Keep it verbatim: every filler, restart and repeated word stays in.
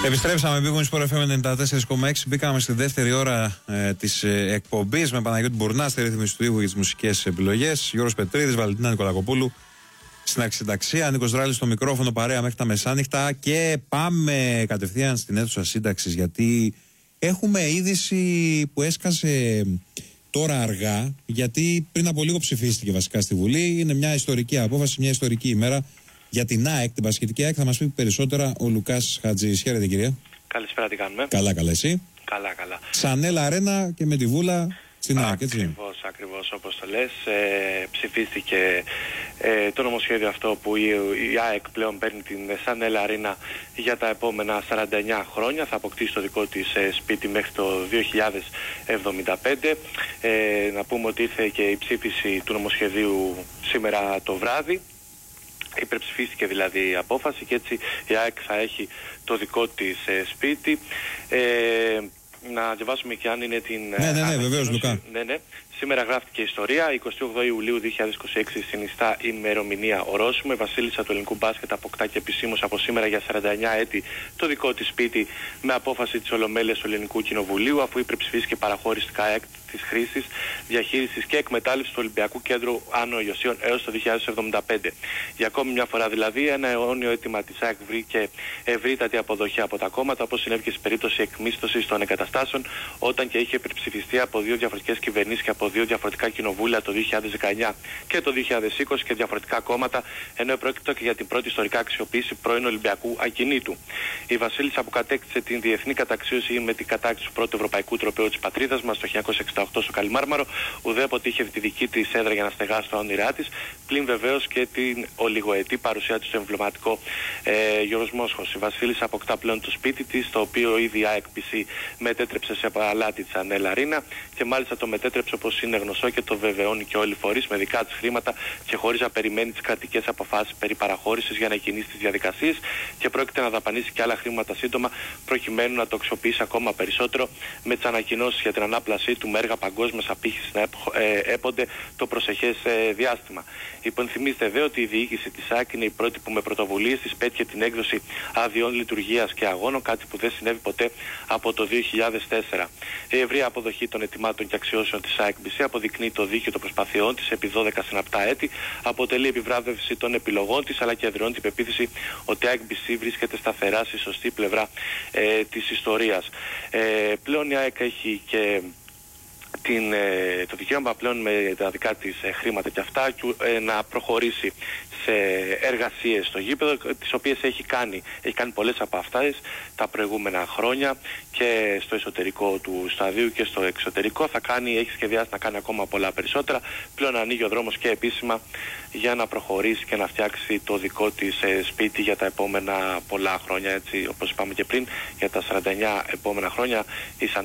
Επιστρέψαμε, πήγαμε στο Sport εφ εμ ενενήντα τέσσερα κόμμα έξι. Μπήκαμε στη δεύτερη ώρα ε, της ε, εκπομπής με Παναγιώτη Μπουρνά στη ρύθμιση του ήχου για τις μουσικές επιλογές. Γιώργος Πετρίδης, Βαλεντίνα Νικολακοπούλου στην αξινταξία. Νίκος Δράλης στο μικρόφωνο, παρέα μέχρι τα μεσάνυχτα. Και πάμε κατευθείαν στην αίθουσα σύνταξης, γιατί έχουμε είδηση που έσκασε τώρα αργά. Γιατί πριν από λίγο ψηφίστηκε βασικά στη Βουλή. Είναι μια ιστορική απόφαση, μια ιστορική ημέρα για την ΑΕΚ, την Πασχετική ΑΕΚ. Θα μας πει περισσότερα ο Λουκάς Χατζής. Χαίρετε, κυρία. Καλησπέρα, τι κάνουμε. Καλά, καλά, εσύ. Καλά, καλά. Σανέλ Αρένα και με τη Βούλα στην ΑΕΚ, έτσι. Ακριβώς, ακριβώς όπως το λες. Ε, ψηφίστηκε ε, το νομοσχέδιο αυτό που η, η ΑΕΚ πλέον παίρνει την Σανέλ Αρένα για τα επόμενα σαράντα εννιά χρόνια. Θα αποκτήσει το δικό της ε, σπίτι μέχρι το δύο χιλιάδες εβδομήντα πέντε. Ε, να πούμε ότι ήρθε και η ψήφιση του νομοσχεδίου σήμερα το βράδυ. Υπερψηφίστηκε δηλαδή η απόφαση και έτσι η ΑΕΚ θα έχει το δικό της ε, σπίτι. Ε, να διαβάσουμε και αν είναι την... Ναι, ναι, ναι, βεβαίως, Λουκά. Ναι, ναι. Σήμερα γράφτηκε ιστορία. εικοστή όγδοη Ιουλίου δύο χιλιάδες είκοσι έξι συνιστά ημερομηνία ορόσημο. Η βασίλισσα του ελληνικού μπάσκετ αποκτά και επισήμως από σήμερα για σαράντα εννιά έτη το δικό της σπίτι με απόφαση της Ολομέλειας του Ελληνικού Κοινοβουλίου, αφού υπερψηφίστηκε παραχώρηση της χρήσης, διαχείρισης και εκμετάλλευσης του Ολυμπιακού Κέντρου Άνω Ιωσίων έως το δύο χιλιάδες εβδομήντα πέντε. Για ακόμη μια φορά δηλαδή, ένα αιώνιο αίτημα της ΑΕΚ βρήκε ευρύτατη αποδοχή από τα κόμματα, όπως συνέβη και στην περίπτωση εκμίσθωσης των εγκαταστάσεων, όταν και είχε υπερψηφιστεί από δύο διαφορετικές κυβερνήσεις και από δύο διαφορετικά κοινοβούλια το δύο χιλιάδες δεκαεννιά και το δύο χιλιάδες είκοσι και διαφορετικά κόμματα, ενώ πρόκειται και για την πρώτη ιστορικά αξιοποίηση πρώην Ολυμπιακού ακινήτου. Η βασίλισσα που κατέκτησε την διεθνή καταξίωση με την κατάκτηση του πρώτου ευρωπαϊκού τροπαίου της πατρίδας μας το χίλια εννιακόσια εξήντα οκτώ στο Καλιμάρμαρο, ουδέποτε είχε τη δική της έδρα για να στεγάσει τα όνειρά της, πλην βεβαίως και την ολιγοετή παρουσία της στο εμβληματικό ε, Γιώργος Μόσχος. Η βασίλισσα αποκτά πλέον το σπίτι της, το οποίο ήδη η ΑΕΚ πι σι μετέτρεψε σε παλάτι της Σανέλ Αρένα και μάλιστα το μετέτρεψε, όπως είναι γνωστό και το βεβαιώνει και όλοι οι φορείς, με δικά της χρήματα και χωρίς να περιμένει τις κρατικές αποφάσεις περί παραχώρησης για να κινήσει τις διαδικασίες, και πρόκειται να δαπανίσει και άλλα χρήματα σύντομα προκειμένου να το αξιοποιήσει ακόμα περισσότερο, με τις ανακοινώσεις για την ανάπλασή του με έργα παγκόσμιας απήχησης να έπονται το προσεχές ε, διάστημα. Υπενθυμίζεται δε ότι η διοίκηση της ΑΕΚ είναι η πρώτη που με πρωτοβουλίες της πέτυχε την έκδοση αδειών λειτουργίας και αγώνων, κάτι που δεν συνέβη ποτέ από το δύο χιλιάδες τέσσερα. Η ευρεία αποδοχή των ετοιμάτων και αξιώσεων της ΑΕΚ μπι σι αποδεικνύει το δίκαιο των προσπαθειών της επί δώδεκα συναπτά έτη, αποτελεί επιβράβευση των επιλογών της, αλλά και αδραιώνει την πεποίθηση ότι η ΑΕΚ μπι σι βρίσκεται σταθερά στη σωστή πλευρά ε, της ιστορίας. Ε, πλέον η ΑΕΚ έχει και την, ε, το δικαίωμα πλέον με τα δικά της ε, χρήματα και αυτά ε, να προχωρήσει σε εργασίες στο γήπεδο, τις οποίες έχει κάνει, έχει κάνει πολλές από αυτές τα προηγούμενα χρόνια και στο εσωτερικό του σταδίου και στο εξωτερικό. Θα κάνει, έχει σχεδιάσει να κάνει ακόμα πολλά περισσότερα. Πλέον ανοίγει ο δρόμος και επίσημα για να προχωρήσει και να φτιάξει το δικό της ε, σπίτι για τα επόμενα πολλά χρόνια, έτσι όπως είπαμε και πριν, για τα σαράντα εννιά επόμενα χρόνια. Η